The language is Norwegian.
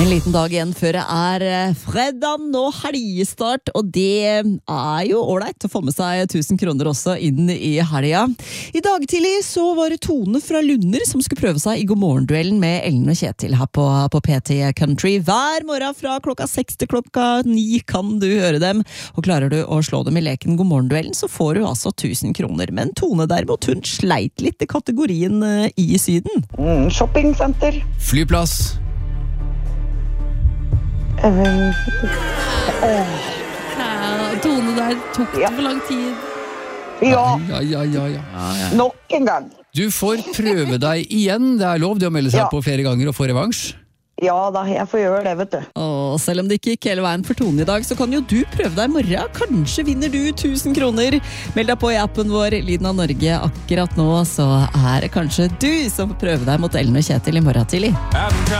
En liten dag igjen før det fredag og helgestart, og det jo ålreit å få med seg 1000 kroner også inn i helga. I dag tidlig så var det Tone fra Lunder som skulle prøve seg i God morgen-duellen med Ellen og Kjetil her på PT Country. Hver morgen fra klokka 6 til klokka 9 kan du høre dem, og klarer du å slå dem i leken God morgen-duellen så får du altså 1000 kroner. Men Tone derimot, hun sleit litt i kategorien i Syden. Shoppingcenter. Flyplass. Tone der tok det for lang tid. Ja, Ja. nok en gang. Du får prøve deg igjen. Det lov det å melde seg Ja. på flere ganger og få revansj. Ja da, jeg får gjøre det, vet du. Og selv om det ikke gikk hele veien for Tone i dag, så kan jo du prøve deg i morgen. Kanskje vinner du 1000 kroner. Meld deg på i appen vår Lyden av Norge. Akkurat nå så det kanskje du som får prøve deg mot Ellen og Kjetil i morgen tidlig.